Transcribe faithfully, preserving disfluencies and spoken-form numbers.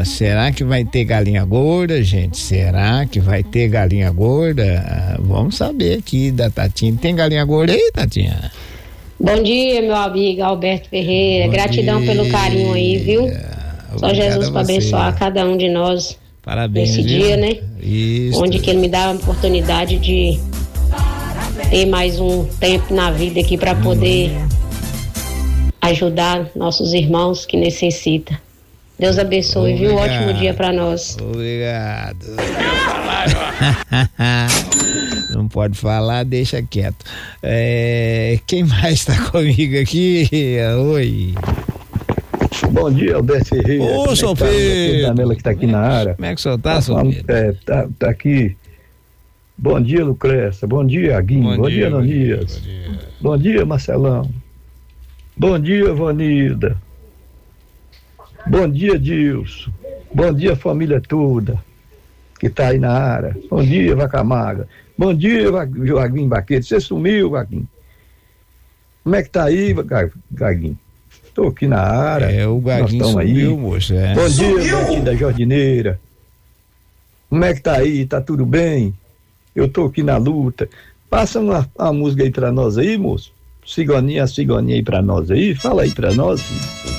Ah, será que vai ter galinha gorda, gente? Será que vai ter galinha gorda? Ah, vamos saber aqui da Tatinha. Tem galinha gorda aí, Tatinha? Bom dia, meu amigo Alberto Ferreira. Bom Gratidão dia. Pelo carinho aí, viu? Obrigado. Só Jesus para abençoar cada um de nós. Parabéns, nesse viu? dia, né? Isso. Onde que ele me dá a oportunidade de ter mais um tempo na vida aqui para poder hum. ajudar nossos irmãos que necessitam. Deus abençoe, Obrigado. Viu? Ótimo dia para nós. Obrigado. Não pode falar, deixa quieto. É, quem mais está comigo aqui? Oi. Bom dia, Alberto Ferreira. Ô, São Pedro. Danela que está aqui na área. Como é que o senhor está, São Pedro? É, tá, tá aqui. Bom dia, Lucrécia. Bom dia, Aguinho. Bom, bom dia, Ananias. Bom dia. Bom dia, Marcelão. Bom dia, Vanilda. Bom dia, Dilson. Bom dia, família toda que está aí na área. Bom dia, Vaca Magra. Bom dia, Vaguinho Baqueiro. Você sumiu, Vaguinho? Como é que tá aí, Vaguinho? Estou aqui na área. É, o Vaguinho sumiu, aí. Moço. É. Bom dia, Betinho da Jardineira. Como é que tá aí? Tá tudo bem? Eu tô aqui na luta. Passa uma, uma música aí pra nós aí, moço. Cigoninha, cigoninha aí pra nós aí. Fala aí pra nós, filho.